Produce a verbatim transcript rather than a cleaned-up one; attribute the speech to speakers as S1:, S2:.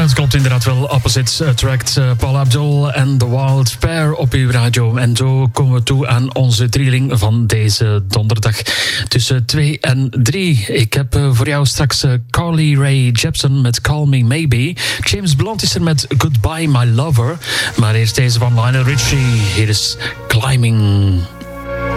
S1: Het klopt inderdaad wel. Opposites Attract, uh, Paula Abdul en The Wild Pair op uw radio. En zo komen we toe aan onze drieling van deze donderdag tussen twee en drie. Ik heb uh, voor jou straks uh, Carly Rae Jepsen met Call Me Maybe. James Blunt is er met Goodbye My Lover. Maar eerst deze van Lionel Richie. Hier is Climbing.